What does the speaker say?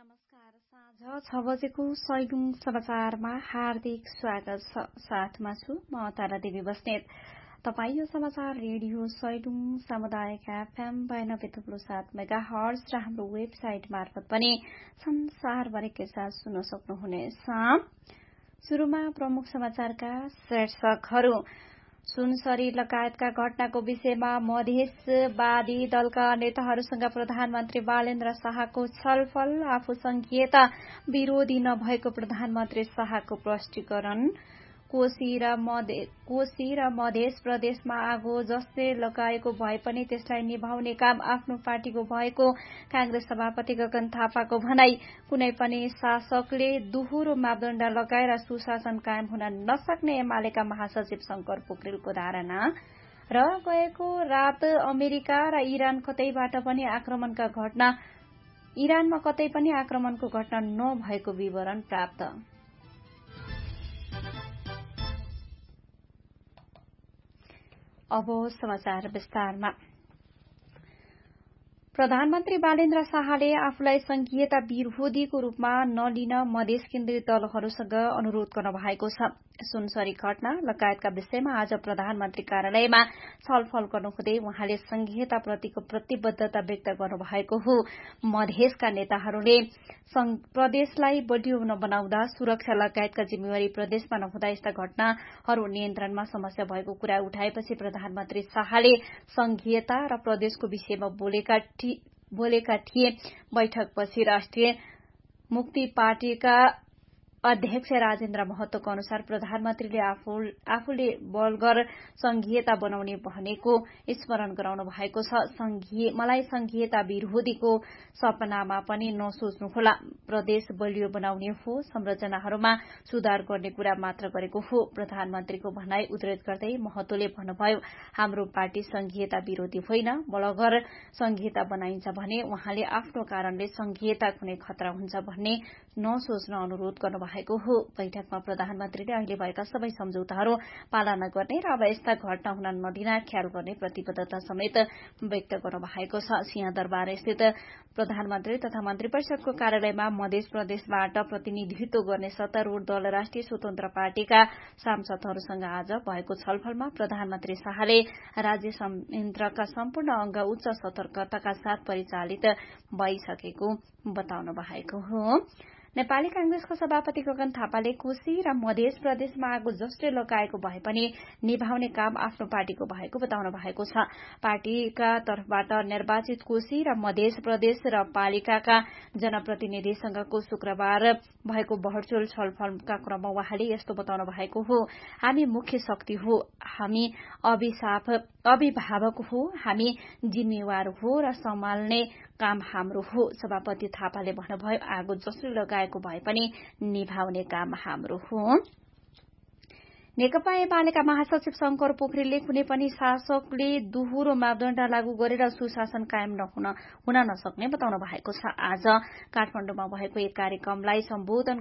नमस्कार। साँझ 6 बजेको सैलुङ समाचारमा हार्दिक स्वागत छ। साथमा छु म तारादेवी बस्नेत। तपाईँ यो समाचार रेडियो सैलुङ सामुदायिक एफएम 92.7 मेगाहर्ज र हाम्रो वेबसाइट मार्फत पनि संसारभरिकै साथ सुन्न सक्नुहुनेछ। सुरुमा प्रमुख समाचारका शीर्षकहरू। सुनसरी लगायतका घटनाको विषयमा मधेसवादी दलका नेताहरूसँग प्रधानमन्त्री बालेन्द्र शाहको छलफल। आफू संघीयता विरोधी नभएको प्रधानमन्त्री शाहको स्पष्टीकरण। कोशी र मधेस प्रदेशमा आगो जसले लगाएको भए पनि त्यसलाई निभाउने काम आफ्नो पार्टीको भएको कांग्रेस सभापति गगन थापाको भनाई। कुनै पनि शासकले दोहोरो मापदण्ड लगाएर सुशासन कायम हुन नसक्ने एमालेका महासचिव शंकर पोखरेलको धारणा। र गएको रात अमेरिका र इरानमा कतै पनि आक्रमणको घटना नभएको विवरण प्राप्त। अब समाचार विस्तारमा। प्रधानमन्त्री बालेन्द्र शाहले आफूलाई संघीयता विरोधीको रूपमा नलिन मधेस केन्द्रित दलहरूसँग अनुरोध गर्न भएको छ। सुनसरी घटना लगायतका विषयमा आज प्रधानमन्त्री कार्यालयमा छलफल गर्नुहुँदै उहाँले संघीयताप्रतिको प्रतिबद्धता व्यक्त गर्नुभएको हो। मधेसका नेताहरूले प्रदेशलाई बलियो बनाउँदा सुरक्षा लगायतका जिम्मेवारी प्रदेशमा नहुँदा यस्ता घटनाहरू नियन्त्रणमा समस्या भएको कुरा उठाएपछि प्रधानमन्त्री शाहले संघीयता र प्रदेशको विषयमा बोलेका थिए। बैठकपछि राष्ट्रिय मुक्ति पार्टीका अध्यक्ष राजेन्द्र महतोको अनुसार प्रधानमन्त्रीले आफूले बलगर संघीयता बनाउने भनेको स्मरण गराउनु भएको छ। मलाई संघीयता विरोधीको सपनामा पनि नसोच्नुहोला। प्रदेश बलियो बनाउने हो, संरचनाहरूमा सुधार गर्ने कुरा मात्र गरेको हो। प्रधानमन्त्रीको भनाई उद्धृत गर्दै महतोले भन्नुभयो, हाम्रो पार्टी संघीयता विरोधी होइन, बलगर संघीयता बनाइन्छ भने उहाँले आफ्नो कारणले संघीयता कुनै खतरा हुन्छ भन्ने नसोच्न अनुरोध गर्नुभएको हो। बैठकमा प्रधानमन्त्रीले अहिले भएका सबै सम्झौताहरू पालना गर्ने र अब यस्ता घटना हुन नदिन ख्याल गर्ने प्रतिबद्धता समेत व्यक्त गर्नुभएको छ। सिंहदरबार स्थित प्रधानमन्त्री तथा मन्त्री परिषदको कार्यालयमा मध्य प्रदेशबाट प्रतिनिधित्व गर्ने सत्तारूढ़ दल राष्ट्रिय स्वतन्त्र पार्टीका सांसदहरूसँग आज भएको छलफलमा प्रधानमन्त्री शाहले राज्य संयन्त्रका सम्पूर्ण अंग उच्च सतर्कताका साथ परिचालित भइसकेको बताउनु भएको हो। नेपाली कांग्रेसका सभापति गगन थापाले कोशी र मधेस प्रदेशमा आगो जसले लगाएको भए पनि निभाउने काम आफ्नो पार्टीको भएको बताउनु भएको छ। पार्टीका तर्फबाट निर्वाचित कोशी र मधेस प्रदेश र पालिकाका जनप्रतिनिधिसँगको शुक्रबार भएको भर्चुअल छलफलका क्रममा उहाँले यस्तो बताउनु भएको हो। हामी मुख्य शक्ति हो, हामी अभिभावक हो, हामी जिम्मेवार हो र सम्हाल्ने काम हाम्रो हो। सभापति थापाले भन्नुभयो, आगो जसले लगाएको भए पनि निभाउने काम हाम्रो हो। नेकपा एमालेका महासचिव शंकर पोखरेलले कुनै पनि शासकले दोहोरो मापदण्ड लागू गरेर सुशासन कायम हुन नसक्ने बताउनु भएको छ। आज काठमाडौँमा भएको एक कार्यक्रमलाई सम्बोधन